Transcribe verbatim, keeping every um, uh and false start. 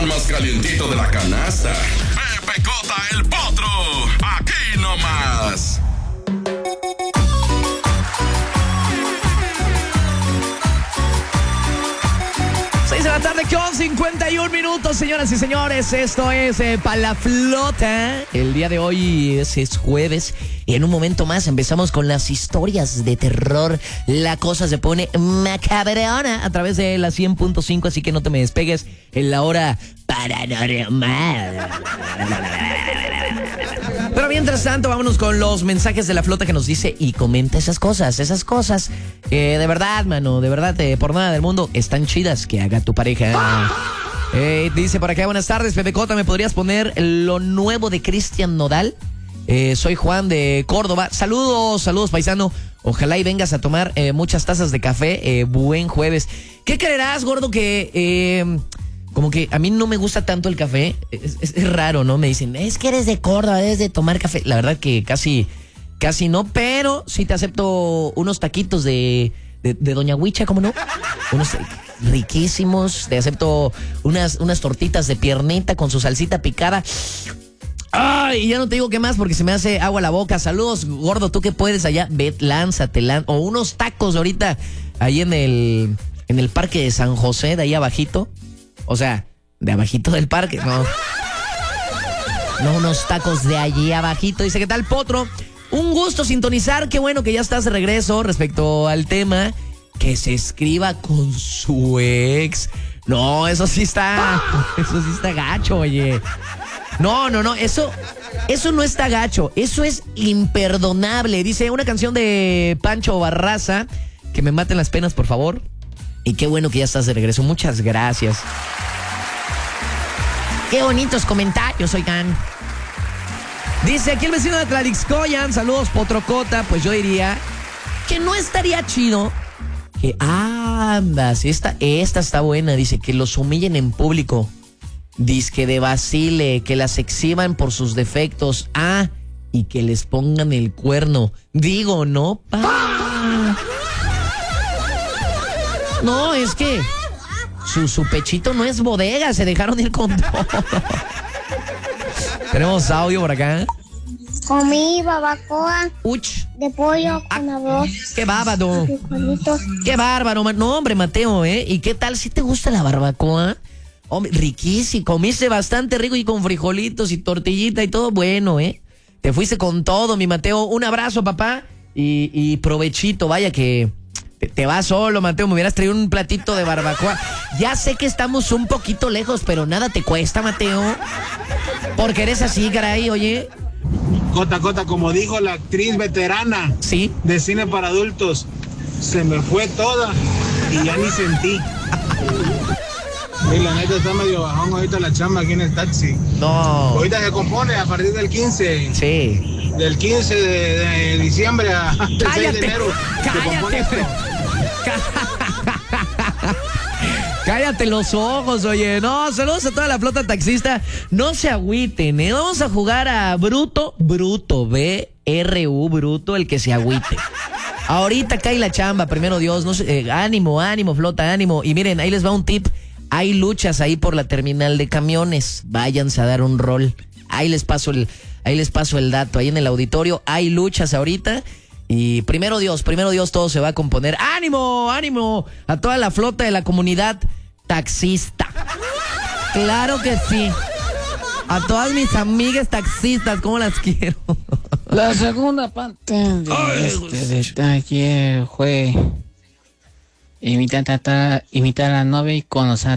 pan más calientito de la canasta. Pepe Cota, el potro. Aquí nomás. seis de la tarde con cincuenta y un minutos, señoras y señores. Esto es eh, Pa' la Flota. El día de hoy es, es jueves y en un momento más empezamos con las historias de terror. La cosa se pone macabrona a través de la cien punto cinco, así que no te me despegues en la hora paranormal. Pero mientras tanto, vámonos con los mensajes de la flota que nos dice y comenta esas cosas, esas cosas que de verdad, mano, de verdad, eh, por nada del mundo, están chidas que haga tu pareja. Eh, dice por acá, buenas tardes, Pepe Cota, ¿me podrías poner lo nuevo de Cristian Nodal? Eh, soy Juan de Córdoba. Saludos, saludos, paisano. Ojalá y vengas a tomar eh, muchas tazas de café. Eh, buen jueves. ¿Qué creerás, gordo, que... Eh, Como que a mí no me gusta tanto el café. Es, es, es raro, ¿no? Me dicen, es que eres de Córdoba, debes de tomar café. La verdad que casi, casi no, pero sí te acepto unos taquitos de, de, de Doña Huicha, ¿cómo no? Unos riquísimos. Te acepto unas, unas tortitas de piernita con su salsita picada. Ay, ya no te digo qué más porque se me hace agua la boca. Saludos, gordo, tú que puedes allá. Ve, lánzate, lánzate. O unos tacos ahorita ahí en el, en el parque de San José, de ahí abajito. O sea, de abajito del parque, no. No unos tacos de allí abajito. Dice, ¿qué tal, potro? Un gusto sintonizar. Qué bueno que ya estás de regreso respecto al tema. Que se escriba con su ex. No, eso sí está... Eso sí está gacho, oye. No, no, no, eso... Eso no está gacho. Eso es imperdonable. Dice, una canción de Pancho Barraza. Que me maten las penas, por favor. Y qué bueno que ya estás de regreso. Muchas gracias. Qué bonitos comentarios, oigan. Dice aquí el vecino de Tlalixcoyan. Saludos, Potrocota. Pues yo diría que no estaría chido que andas. Esta, esta está buena. Dice que los humillen en público. Dice que de vacile, que las exhiban por sus defectos. Ah, y que les pongan el cuerno. Digo, ¿no? Pa. No, es que su, su pechito no es bodega, se dejaron ir con todo. Tenemos audio por acá. Comí barbacoa Uch. de pollo con Ah, arroz. ¡Qué bárbaro! Frijolitos. ¡Qué bárbaro! No, hombre, Mateo, ¿eh? ¿Y qué tal si te gusta la barbacoa? Hombre, riquísimo. Comiste bastante rico y con frijolitos y tortillita y todo bueno, ¿eh? Te fuiste con todo, mi Mateo. Un abrazo, papá. Y, y provechito, vaya que... Te vas solo, Mateo, me hubieras traído un platito de barbacoa. Ya sé que estamos un poquito lejos, pero nada te cuesta, Mateo. Porque eres así, caray, oye. Cota, Cota, como dijo la actriz veterana Sí. de cine para adultos, se me fue toda y ya ni sentí. Y la neta está medio bajón ahorita la chamba aquí en el taxi. No. Ahorita se compone a partir del quince. Sí. Del quince de, de diciembre al seis de enero. Se compone esto. Cállate los ojos, oye. No, saludos a toda la flota taxista. No se agüiten, ¿eh? Vamos a jugar a Bruto, Bruto, B R U, Bruto, el que se agüite. Ahorita cae la chamba, primero Dios. No sé, eh, ánimo, ánimo, flota, ánimo. Y miren, ahí les va un tip. Hay luchas ahí por la terminal de camiones. Váyanse a dar un rol. Ahí les paso el, ahí les paso el dato. Ahí en el auditorio hay luchas ahorita. Y primero Dios, primero Dios, todo se va a componer. ¡Ánimo, ánimo! A toda la flota de la comunidad taxista. Claro que sí. A todas mis amigas taxistas, ¿cómo las quiero? La segunda parte de Ay, este detalle fue imitar, tratar, imitar a la novia y conocer